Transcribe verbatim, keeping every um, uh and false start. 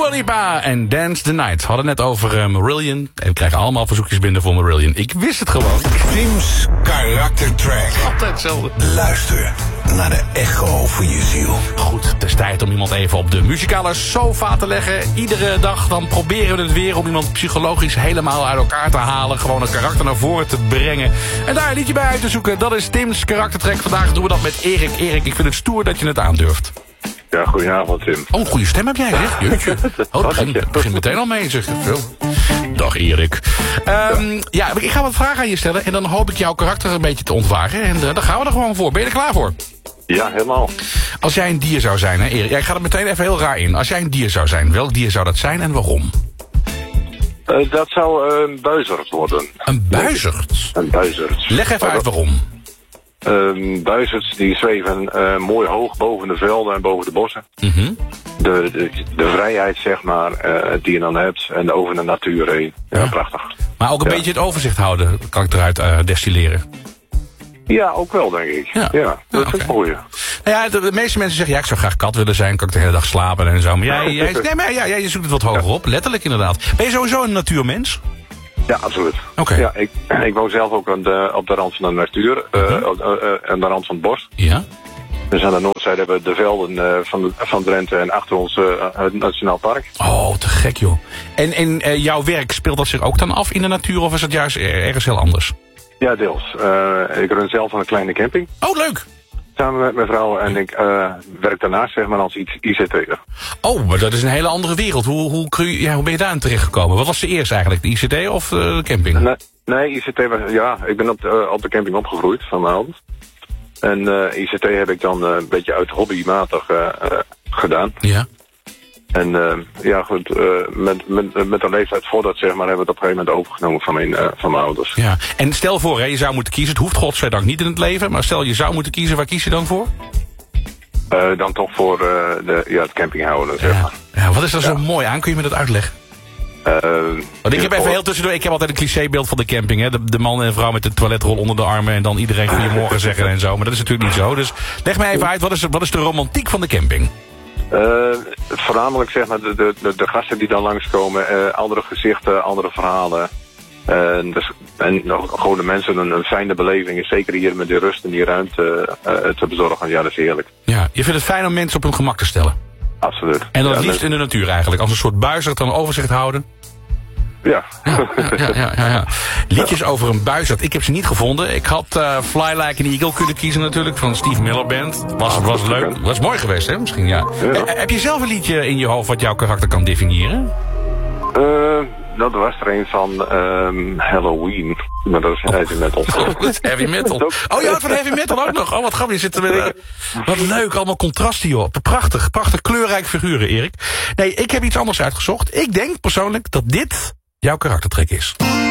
Dua Lipa en Dance the Night. We hadden net over uh, Marillion. En we krijgen allemaal verzoekjes binnen voor Marillion. Ik wist het gewoon. Tim's karaktertrack. Altijd hetzelfde. Luister naar de echo van je ziel. Goed, het is tijd om iemand even op de muzikale sofa te leggen. Iedere dag dan proberen we het weer om iemand psychologisch helemaal uit elkaar te halen. Gewoon een karakter naar voren te brengen. En daar een liedje bij uit te zoeken. Dat is Tim's karaktertrack. Vandaag doen we dat met Erik. Erik, ik vind het stoer dat je het aandurft. Ja, goedenavond Tim. Oh, een goede stem heb jij, zeg. Jeetje. Oh, het begint begin meteen al mee, zeg. Veel. Dag Erik. Um, ja, ik ga wat vragen aan je stellen. En dan hoop ik jouw karakter een beetje te ontwaren. En uh, dan gaan we er gewoon voor. Ben je er klaar voor? Ja, helemaal. Als jij een dier zou zijn, hè Erik. Ja, ik ga er meteen even heel raar in. Als jij een dier zou zijn, welk dier zou dat zijn en waarom? Uh, dat zou uh, een buizerd worden. Een buizerd? Een buizerd. Leg even uit waarom. Uh, buizerds die zweven uh, mooi hoog boven de velden en boven de bossen. Mm-hmm. de, de, de vrijheid, zeg maar, uh, die je dan hebt. En over de natuur heen. Ja, Ja. prachtig. Maar ook een Ja. beetje het overzicht houden, kan ik eruit uh, destilleren. Ja, ook wel, denk ik. Ja. Ja, Ja, dat oké. is een mooie. Nou ja, de, de meeste mensen zeggen, ja, ik zou graag kat willen zijn. Kan ik de hele dag slapen en zo. Maar jij, jij, nee, maar ja, jij zoekt het wat hoger op. Letterlijk inderdaad. Ben je sowieso een natuurmens? Ja, absoluut. Oké. Ja, ik, ik woon zelf ook aan de, op de rand van de natuur. Uh, Mhm. uh, uh, aan de rand van het bos. Ja. Dus aan de noordzijde hebben we de velden uh, van, de, van Drenthe en achter ons uh, het Nationaal Park. Oh, te gek joh. En, en uh, jouw werk, speelt dat zich ook dan af in de natuur? Of is het juist ergens heel anders? Ja, deels. Uh, ik run zelf een kleine camping. Oh, leuk. Samen met mijn vrouw en ik uh, werk daarnaast zeg maar als I C T'er. Oh, maar dat is een hele andere wereld. Hoe, hoe, kun je, ja, hoe ben je daar aan terechtgekomen? Wat was de eerste eigenlijk? De I C T of uh, de camping? Nee, nee, I C T was, ja, ik ben op de, uh, op de camping opgegroeid van mijn ouders. En uh, I C T heb ik dan uh, een beetje uit hobbymatig uh, uh, gedaan. Ja. En uh, ja, goed, uh, met, met, met een leeftijd voordat, zeg maar, hebben we het op een gegeven moment overgenomen van mijn, uh, van mijn ouders. Ja. En stel voor, hè, je zou moeten kiezen. Het hoeft godzijdank niet in het leven. Maar stel je zou moeten kiezen, waar kies je dan voor? Uh, dan toch voor uh, de, ja, het campinghouden, zeg maar. Ja. Ja, wat is er zo mooi aan? Kun je me dat uitleggen? Uh, Want ik heb even heel tussendoor, ik heb altijd een clichébeeld van de camping. Hè? De, de man en vrouw met de toiletrol onder de armen en dan iedereen goedemorgen zeggen en zo. Maar dat is natuurlijk niet zo. Dus leg mij even uit, wat is, wat is de romantiek van de camping? Uh, voornamelijk zeg maar de, de, de, de gasten die dan langskomen, uh, andere gezichten, andere verhalen. Uh, dus, en nog, gewoon de mensen een, een fijne beleving. Zeker hier met die rust en die ruimte uh, te bezorgen. Ja, dat is heerlijk. Ja, je vindt het fijn om mensen op hun gemak te stellen. Absoluut. En dan het ja, liefst in de natuur eigenlijk. Als een soort buizerd dan overzicht houden. Ja. Ja, ja, ja, ja, ja, ja. Liedjes over een buizerd. Ik heb ze niet gevonden. Ik had uh, Fly Like an Eagle kunnen kiezen natuurlijk. Van Steve Miller Band. Was, was leuk. Was mooi geweest hè misschien ja. Ja. Uh, heb je zelf een liedje in je hoofd wat jouw karakter kan definiëren? Uh, dat was er een van um, Halloween. Maar dat is heavy metal. Oh, dat is heavy metal. Oh ja, van heavy metal ook nog. Oh, wat grappig. Je zit er weer. Wat leuk, allemaal contrasten, joh. Prachtig, prachtig kleurrijk figuren, Erik. Nee, ik heb iets anders uitgezocht. Ik denk persoonlijk dat dit jouw karaktertrek is.